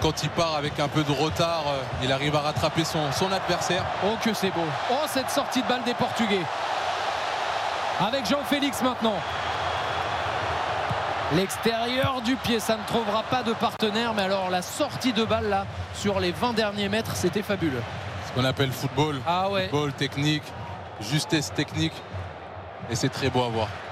quand il part avec un peu de retard, il arrive à rattraper son adversaire. Oh que c'est beau. Oh cette sortie de balle des Portugais. Avec Jean-Félix maintenant. L'extérieur du pied, ça ne trouvera pas de partenaire. Mais alors la sortie de balle là, sur les 20 derniers mètres, c'était fabuleux. Ce qu'on appelle football. Ah ouais. Football technique, justesse technique. Et c'est très beau à voir.